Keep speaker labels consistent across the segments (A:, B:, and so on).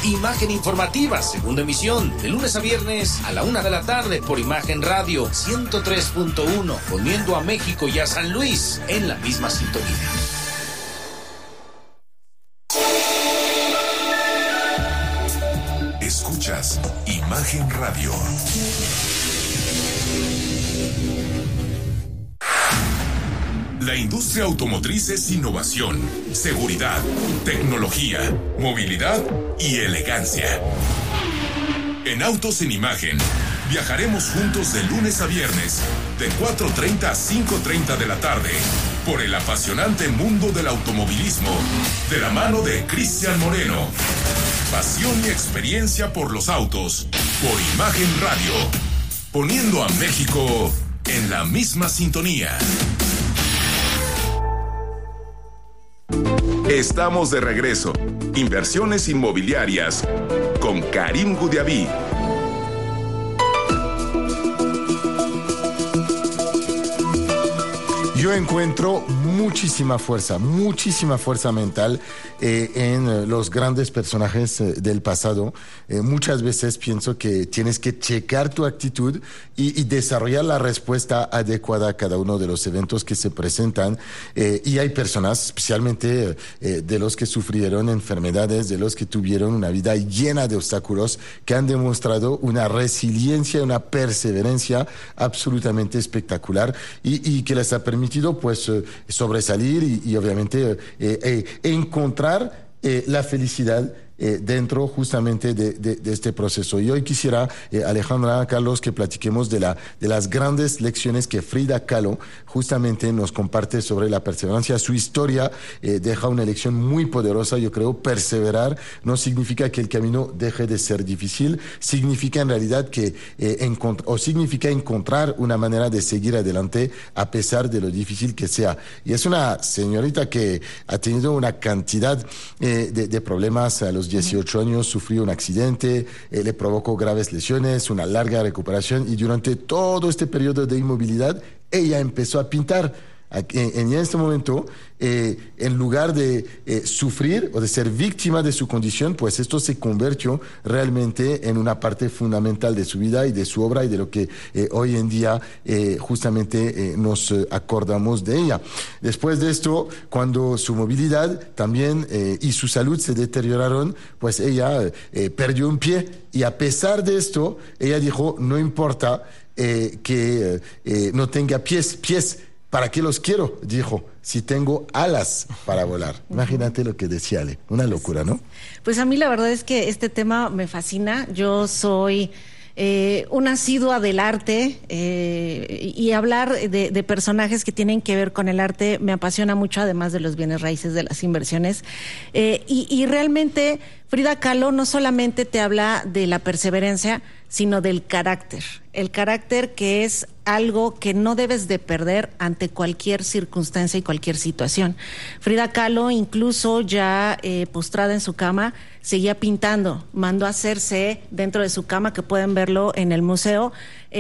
A: Imagen Informativa, segunda emisión, de lunes a viernes a la 1:00 p.m. por Imagen Radio 103.1, poniendo a México y a San Luis en la misma sintonía.
B: Escuchas Imagen Radio. La industria automotriz es innovación, seguridad, tecnología, movilidad y elegancia. En Autos en Imagen, viajaremos juntos de lunes a viernes, de 4:30 a 5:30 de la tarde, por el apasionante mundo del automovilismo, de la mano de Cristian Moreno. Pasión y experiencia por los autos, por Imagen Radio, poniendo a México en la misma sintonía. Estamos de regreso. Inversiones inmobiliarias con Karim Gudiaví.
C: Yo encuentro muchísima fuerza mental en los grandes personajes del pasado. Muchas veces pienso que tienes que checar tu actitud y desarrollar la respuesta adecuada a cada uno de los eventos que se presentan. Y hay personas, especialmente de los que sufrieron enfermedades, de los que tuvieron una vida llena de obstáculos, que han demostrado una resiliencia, una perseverancia absolutamente espectacular y que les ha permitido pues sobresalir y obviamente encontrar la felicidad dentro justamente de este proceso. Y hoy quisiera, Alejandra, Carlos, que platiquemos de las grandes lecciones que Frida Kahlo justamente nos comparte sobre la perseverancia. Su historia deja una lección muy poderosa. Yo creo perseverar no significa que el camino deje de ser difícil, significa en realidad que significa encontrar una manera de seguir adelante a pesar de lo difícil que sea. Y es una señorita que ha tenido una cantidad de problemas. A los 18 años sufrió un accidente, le provocó graves lesiones, una larga recuperación, y durante todo este periodo de inmovilidad ella empezó a pintar. En este momento, en lugar de sufrir o de ser víctima de su condición, pues esto se convirtió realmente en una parte fundamental de su vida y de su obra y de lo que hoy en día justamente nos acordamos de ella. Después de esto, cuando su movilidad también y su salud se deterioraron, pues ella perdió un pie, y a pesar de esto, ella dijo, no importa que no tenga pies, ¿para qué los quiero? Dijo, si tengo alas para volar. Imagínate lo que decía Ale, una locura, ¿no?
D: Pues a mí la verdad es que este tema me fascina. Yo soy una asidua del arte y hablar de personajes que tienen que ver con el arte me apasiona mucho, además de los bienes raíces, de las inversiones. Y realmente Frida Kahlo no solamente te habla de la perseverancia, sino del carácter. El carácter, que es algo que no debes de perder ante cualquier circunstancia y cualquier situación. Frida Kahlo, incluso ya postrada en su cama, seguía pintando. Mandó a hacerse dentro de su cama, que pueden verlo en el museo,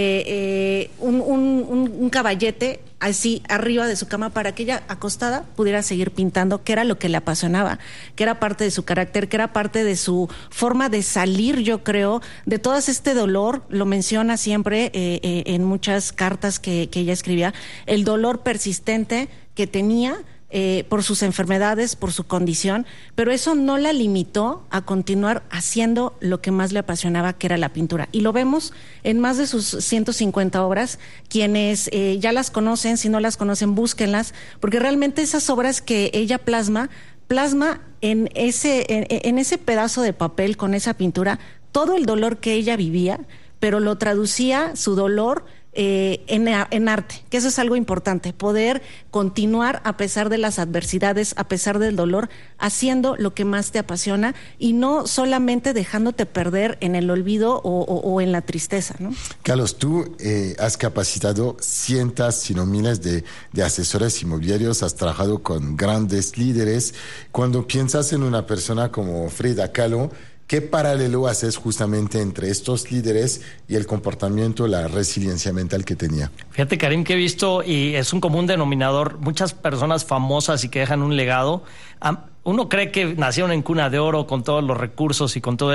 D: un caballete así arriba de su cama para que ella, acostada, pudiera seguir pintando, que era lo que le apasionaba, que era parte de su carácter, que era parte de su forma de salir, yo creo, de todo este dolor. Lo menciona siempre en muchas cartas que ella escribía, el dolor persistente que tenía por sus enfermedades, por su condición, pero eso no la limitó a continuar haciendo lo que más le apasionaba, que era la pintura. Y lo vemos en más de sus 150 obras. Quienes ya las conocen, si no las conocen, búsquenlas, porque realmente esas obras que ella plasma en ese pedazo de papel, con esa pintura, todo el dolor que ella vivía, pero lo traducía, su dolor, en arte, que eso es algo importante, poder continuar a pesar de las adversidades, a pesar del dolor, haciendo lo que más te apasiona y no solamente dejándote perder en el olvido o en la tristeza, ¿no?
C: Carlos, tú has capacitado cientos, si no miles de asesores inmobiliarios, has trabajado con grandes líderes. Cuando piensas en una persona como Frida Kahlo, ¿qué paralelo haces justamente entre estos líderes y el comportamiento, la resiliencia mental que tenía?
E: Fíjate, Karim, que he visto, y es un común denominador, muchas personas famosas y que dejan un legado. Uno cree que nacieron en cuna de oro con todos los recursos y con todo